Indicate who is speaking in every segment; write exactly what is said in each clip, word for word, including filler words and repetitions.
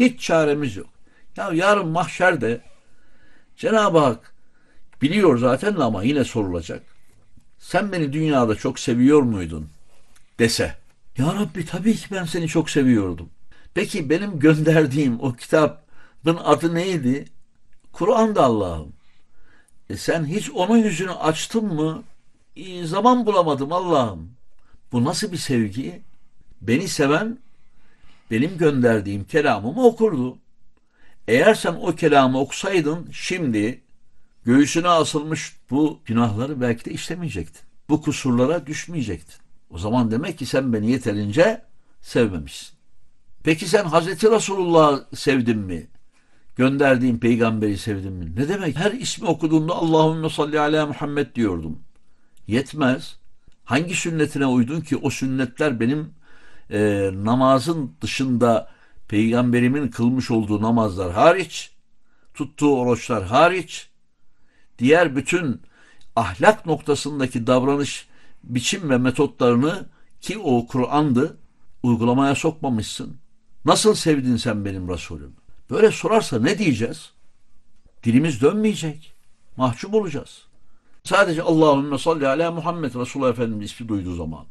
Speaker 1: Hiç çaremiz yok. Ya yarın mahşerde Cenab-ı Hak biliyor zaten ama yine sorulacak. Sen beni dünyada çok seviyor muydun dese. Ya Rabbi tabii ki ben seni çok seviyordum. Peki benim gönderdiğim o kitabın adı neydi? Kur'an'da Allah'ım. E sen hiç onun yüzünü açtın mı? E, zaman bulamadım Allah'ım. Bu nasıl bir sevgi? Beni seven benim gönderdiğim kelamımı okurdu. Eğer sen o kelamı okusaydın şimdi göğsüne asılmış bu günahları belki de işlemeyecektin. Bu kusurlara düşmeyecektin. O zaman demek ki sen beni yeterince sevmemişsin. Peki sen Hazreti Resulullah'ı sevdin mi? Gönderdiğim peygamberi sevdin mi? Ne demek? Her ismi okuduğumda Allahümme salli ala Muhammed diyordum. Yetmez. Hangi sünnetine uydun ki o sünnetler benim e, namazın dışında peygamberimin kılmış olduğu namazlar hariç, tuttuğu oruçlar hariç, diğer bütün ahlak noktasındaki davranış biçim ve metotlarını ki o Kur'an'dı uygulamaya sokmamışsın. Nasıl sevdin sen benim Resulüm? Böyle sorarsa ne diyeceğiz? Dilimiz dönmeyecek. Mahcup olacağız. Sadece Allahümme salli ala Muhammed Resulullah Efendimiz ismi duyduğu zaman.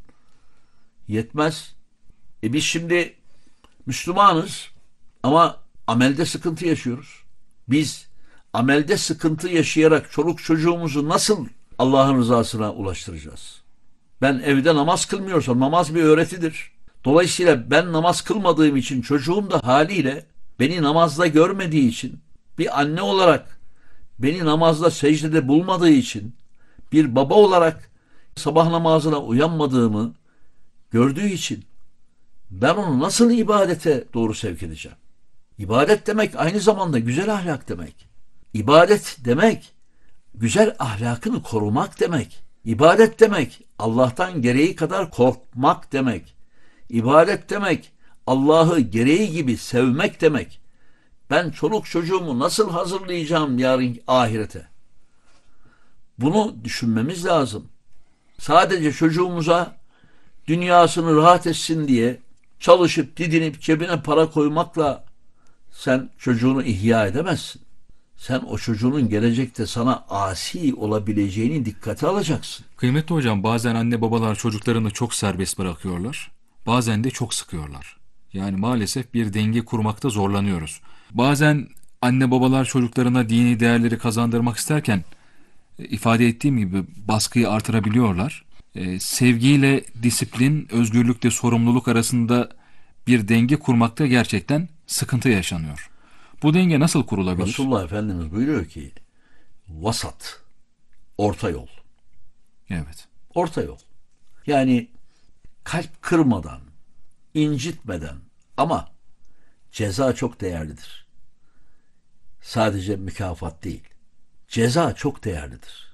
Speaker 1: Yetmez. E biz şimdi Müslümanız ama amelde sıkıntı yaşıyoruz. Biz amelde sıkıntı yaşayarak çoluk çocuğumuzu nasıl Allah'ın rızasına ulaştıracağız? Ben evde namaz kılmıyorsam namaz bir öğretidir. Dolayısıyla ben namaz kılmadığım için çocuğum da haliyle beni namazda görmediği için, bir anne olarak beni namazda secdede bulmadığı için, bir baba olarak sabah namazına uyanmadığımı gördüğü için ben onu nasıl ibadete doğru sevk edeceğim? İbadet demek aynı zamanda güzel ahlak demek. İbadet demek güzel ahlakını korumak demek. İbadet demek Allah'tan gereği kadar korkmak demek. İbadet demek Allah'ı gereği gibi sevmek demek. Ben çoluk çocuğumu nasıl hazırlayacağım yarın ahirete? Bunu düşünmemiz lazım. Sadece çocuğumuza dünyasını rahat etsin diye çalışıp didinip cebine para koymakla sen çocuğunu ihya edemezsin. Sen o çocuğunun gelecekte sana asi olabileceğini dikkate alacaksın.
Speaker 2: Kıymetli hocam, bazen anne babalar çocuklarını çok serbest bırakıyorlar. Bazen de çok sıkıyorlar. Yani maalesef bir denge kurmakta zorlanıyoruz. Bazen anne babalar çocuklarına dini değerleri kazandırmak isterken ifade ettiğim gibi baskıyı artırabiliyorlar. Ee, sevgiyle disiplin, özgürlükle sorumluluk arasında bir denge kurmakta gerçekten sıkıntı yaşanıyor. Bu denge nasıl kurulabilir?
Speaker 1: Resulullah Efendimiz buyuruyor ki vasat, orta yol.
Speaker 2: Evet.
Speaker 1: Orta yol. Yani kalp kırmadan, incitmeden ama ceza çok değerlidir. Sadece mükafat değil. Ceza çok değerlidir.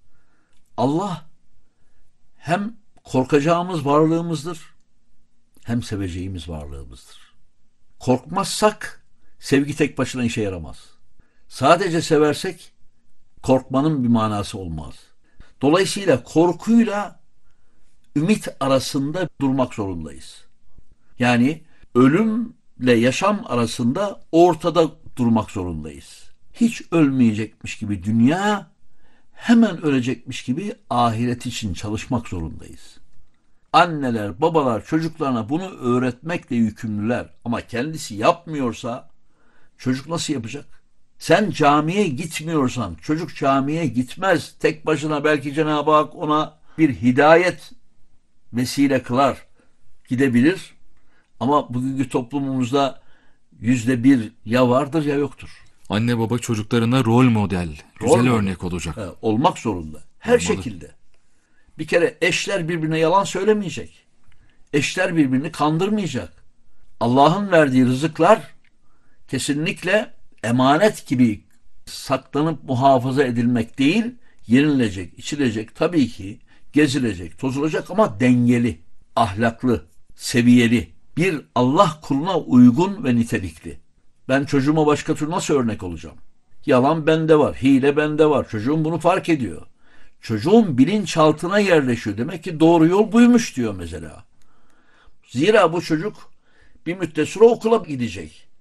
Speaker 1: Allah hem korkacağımız varlığımızdır hem seveceğimiz varlığımızdır. Korkmazsak sevgi tek başına işe yaramaz. Sadece seversek korkmanın bir manası olmaz. Dolayısıyla korkuyla ümit arasında durmak zorundayız. Yani ölümle yaşam arasında ortada durmak zorundayız. Hiç ölmeyecekmiş gibi dünya, hemen ölecekmiş gibi ahiret için çalışmak zorundayız. Anneler, babalar çocuklarına bunu öğretmekle yükümlüler. Ama kendisi yapmıyorsa çocuk nasıl yapacak? Sen camiye gitmiyorsan çocuk camiye gitmez. Tek başına belki Cenab-ı Hak ona bir hidayet vesile kılar. Gidebilir. Ama bugünkü toplumumuzda yüzde bir ya vardır ya yoktur.
Speaker 2: Anne baba çocuklarına rol model,
Speaker 1: Rol
Speaker 2: güzel
Speaker 1: model.
Speaker 2: örnek olacak.
Speaker 1: He, olmak zorunda. Her
Speaker 2: Olmalı.
Speaker 1: şekilde. Bir kere eşler birbirine yalan söylemeyecek. Eşler birbirini kandırmayacak. Allah'ın verdiği rızıklar kesinlikle emanet gibi saklanıp muhafaza edilmek değil, yenilecek, içilecek, tabii ki gezilecek, tozulacak ama dengeli, ahlaklı, seviyeli, bir Allah kuluna uygun ve nitelikli. Ben çocuğuma başka türlü nasıl örnek olacağım? Yalan bende var, hile bende var. Çocuğum bunu fark ediyor. Çocuğun bilinçaltına yerleşiyor. Demek ki doğru yol buymuş diyor mesela. Zira bu çocuk bir müddet sonra okula gidecek.